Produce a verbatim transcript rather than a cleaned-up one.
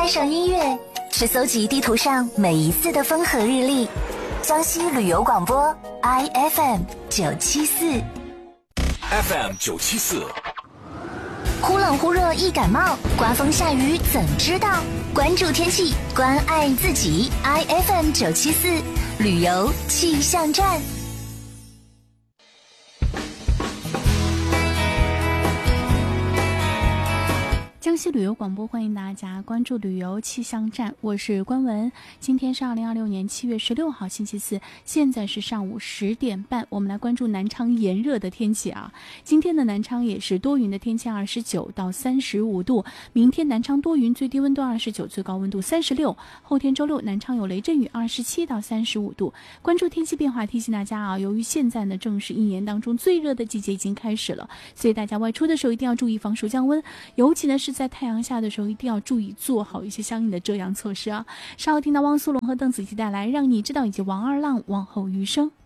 带上音乐，去搜集地图上每一次的风和日丽。江西旅游广播 I F M 九七四 F M 九七四， 忽冷忽热易感冒，刮风下雨怎知道？关注天气，关爱自己。I F M 九七四旅游气象站。 江西旅游广播，欢迎大家关注旅游气象站，我是关文。今天是二零二六年七月十六号星期四，现在是上午十点半，我们来关注南昌炎热的天气啊。今天的南昌也是多云的天气，二十九到三十五度。明天南昌多云，最低温度二十九，最高温度三十六。后天周六南昌有雷阵雨，二十七到三十五度。关注天气变化，提醒大家啊，由于现在呢正是一年当中最热的季节已经开始了，所以大家外出的时候一定要注意防暑降温，尤其呢是在太阳下的时候一定要注意做好一些相应的遮阳措施啊。稍后听到汪苏泷和邓紫棋带来让你知道以及王二浪往后余生。